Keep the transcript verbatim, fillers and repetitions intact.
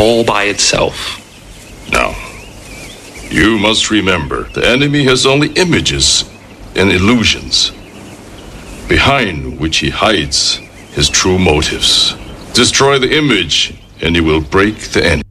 all by itself. Now, you must remember, the enemy has only images and illusions, behind which he hides his true motives. Destroy the image, and he will break the enemy.